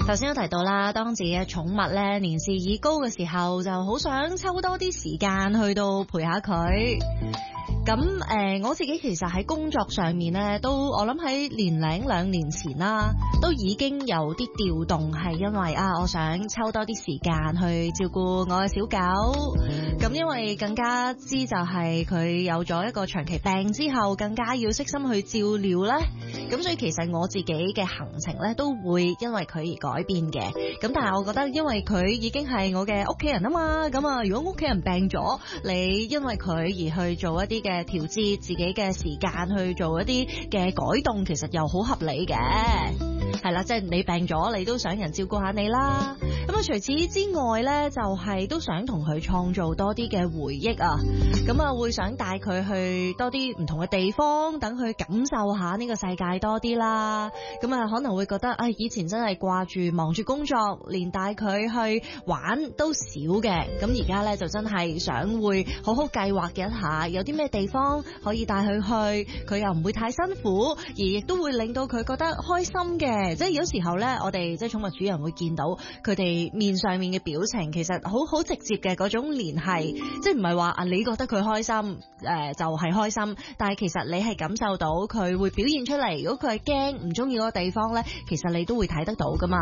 頭先都提到啦，當自己嘅寵物咧年事已高嘅時候，就好想抽多啲時間去到陪下佢。咁我自己其實喺工作上面咧，我諗喺年零2年前啦，都已經有啲調動，係因為我想抽多啲時間去照顧我嘅小狗。咁因為更加知就係佢有咗一個長期病之後，更加要悉心去照料咧。咁所以其實我自己嘅行程咧都會因為佢而改變嘅。咁但係我覺得因為佢已經係我嘅屋企人啊嘛，咁如果屋企人病咗，你因為佢而去做一啲嘅調節自己嘅時間去做一啲嘅改動，其實又好合理嘅。係啦，即係你病咗，你都想人照顧下你啦。咁除此之外呢，就係都想同佢創造多啲嘅回憶啊。咁會想帶佢去多啲唔同嘅地方，等佢感受下呢個世界多啲啦。咁可能會覺得以前真係掛住忙住工作，連帶佢去玩都少嘅。咁而家呢，就真係想會好好計劃一下，有啲咩地方可以帶佢去，佢又唔會太辛苦，而亦都會令到佢覺得開心嘅。即係有時候呢，我哋即係寵物主人會見到佢哋面上面嘅表情，其實好直接嘅嗰種聯繫，即係唔係話你覺得佢開心就係開心，但係其實你係感受到佢會表現出嚟。如果佢係驚唔中意嗰個地方呢，其實你都會睇得到噶嘛。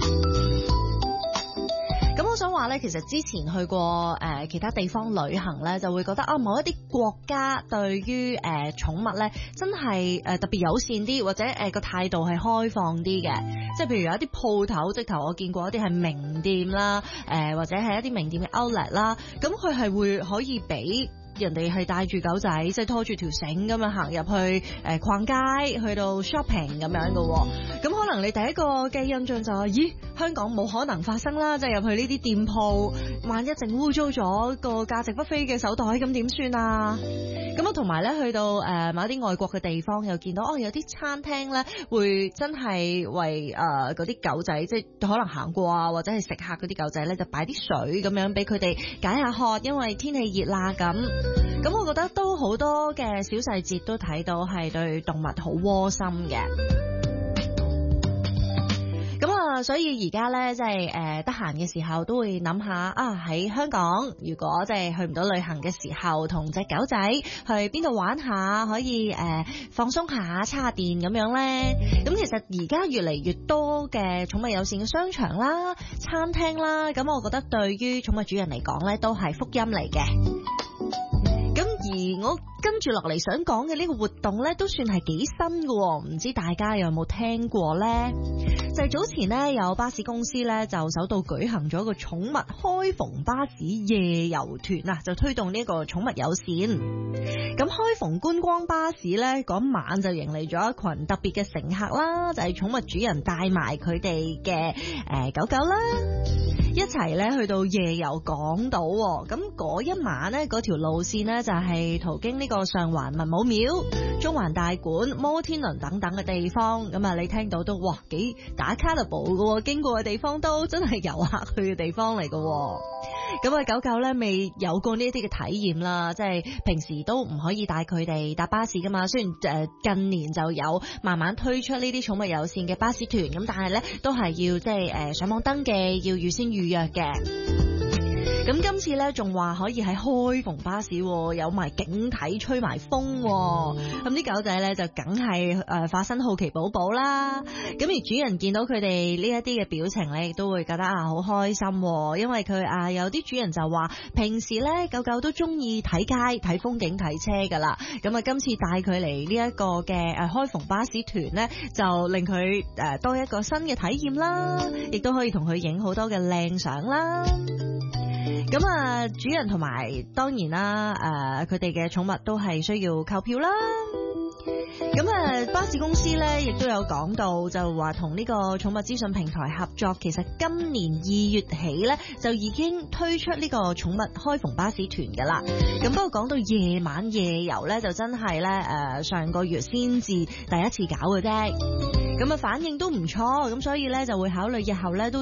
咁我想話呢，其實之前去過其他地方旅行呢，就會覺得某一啲國家對於寵物呢，真係特別友善啲，或者個態度係開放啲嘅。即係譬如有一啲鋪頭，直頭我見過一啲係名店啦，或者係一啲名店嘅 outlet 啦，咁佢係會可以俾人哋係帶住狗仔，即係拖住條繩咁樣行入去逛街，去到 shopping 咁樣嘅。咁可能你第一個嘅印象就係，咦，香港冇可能發生啦，即係入去呢啲店鋪，萬一整污糟咗個價值不菲嘅手袋，咁點算啊？咁同埋咧，去到某啲外國嘅地方，又見到有啲餐廳咧會真係為嗰啲狗仔，即係可能行過或者係食客嗰啲狗仔咧，就擺啲水咁樣俾佢哋解下渴，因為天氣熱啦咁。咁我覺得都好多嘅小細節都睇到係對動物好窩心嘅。咁所以而家咧即係得閒嘅時候都會諗下喺香港如果即係去唔到旅行嘅時候，同隻狗仔去邊度玩下，可以放鬆下，叉下電咁樣咧。咁其實而家越嚟越多嘅寵物友善嘅商場啦、餐廳啦，咁我覺得對於寵物主人嚟講咧都係福音嚟嘅。咁而我跟住落嚟想講嘅呢個活動呢，都算係幾新嘅，唔知大家有冇聽過呢？就係早前呢，有巴士公司呢，就首度舉行咗一個寵物開篷巴士夜遊團啊，就推動呢個寵物友善。咁開篷觀光巴士呢，嗰晚就迎嚟咗一群特別嘅乘客啦，就係寵物主人帶埋佢哋嘅狗狗啦，一齊咧去到夜遊港島。咁嗰一晚呢，嗰條路線呢，就係途經呢個上環文武廟、中環大館、摩天輪等等嘅地方。咁你聽到都幾打卡特步嘅，經過嘅地方都真係遊客去嘅地方嚟嘅。咁狗狗呢，未有過呢一啲嘅體驗啦，即係平時都唔可以帶佢哋搭巴士噶嘛。雖然近年就有慢慢推出呢啲寵物友善嘅巴士團，咁但係呢都係要即係上網登記，要預先預約嘅。咁今次呢，仲話可以喺開篷巴士，有埋景體吹埋風，咁啲狗仔呢，就梗係化身好奇寶寶啦。咁而主人見到佢哋呢一啲嘅表情呢，亦都會覺得好開心，因為佢有啲主人就話平時呢，狗狗都中意睇街睇風景睇車噶啦，咁今次帶佢嚟呢一個嘅開篷巴士團呢，就令佢多一個新嘅體驗啦，亦都可以同佢影好多嘅靚相啦。咁主人同埋當然啦，佢哋嘅寵物都係需要購票啦。咁巴士公司咧亦都有講到，就話同呢個寵物資訊平台合作，其實今年2月起咧就已經推出呢個寵物開篷巴士團噶啦。咁不過講到夜晚夜遊咧，就真係咧上個月先至第一次搞嘅啫。咁反應都唔錯，咁所以咧就會考慮日後咧都